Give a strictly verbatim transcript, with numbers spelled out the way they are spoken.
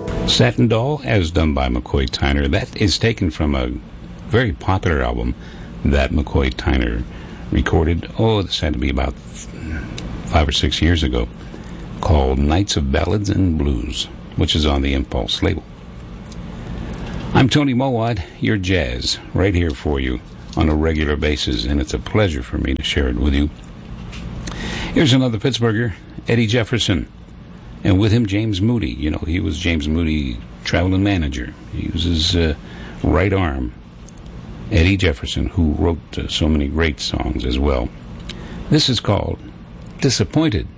Satin Doll, as done by McCoy Tyner. That is taken from a very popular album that McCoy Tyner recorded, oh, this had to be about five or six years ago, called Nights of Ballads and Blues, which is on the Impulse label. I'm Tony Mowat, your jazz, right here for you on a regular basis, and it's a pleasure for me to share it with you. Here's another Pittsburgher, Eddie Jefferson, and with him James Moody. You know, he was James Moody, traveling manager. He was his uh, right arm, Eddie Jefferson, who wrote uh, so many great songs as well. This is called Disappointed.